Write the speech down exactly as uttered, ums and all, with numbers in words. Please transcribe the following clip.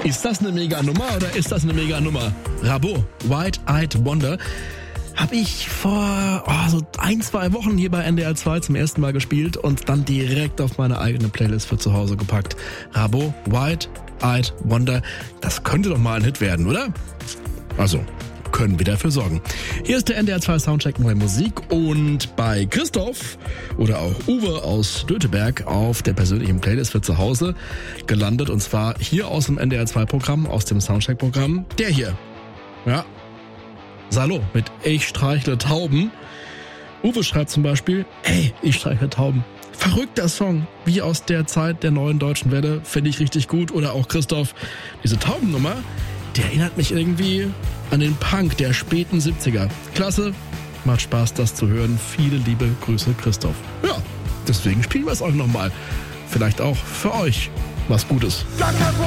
Ist das eine Mega-Nummer oder ist das eine Mega-Nummer? Rabo, White-Eyed Wonder, habe ich vor oh, so ein, zwei Wochen hier bei N D R zwei zum ersten Mal gespielt und dann direkt auf meine eigene Playlist für zu Hause gepackt. Rabo, White-Eyed Wonder, das könnte doch mal ein Hit werden, oder? Also, können wir dafür sorgen. Hier ist der N D R zwei Soundcheck Neue Musik und bei Christoph oder auch Uwe aus Döteberg auf der persönlichen Playlist für zu Hause gelandet und zwar hier aus dem N D R zwei Programm, aus dem Soundcheck-Programm, der hier. Ja, Salo mit Ich streichle Tauben. Uwe schreibt zum Beispiel, ey, ich streichle Tauben. Verrückter Song, wie aus der Zeit der neuen deutschen Welle, finde ich richtig gut. Oder auch Christoph, diese Taubennummer, die erinnert mich irgendwie an den Punk der späten siebziger. Klasse, macht Spaß, das zu hören. Viele liebe Grüße, Christoph. Ja, deswegen spielen wir es euch nochmal. Vielleicht auch für euch was Gutes. Gar kein Problem.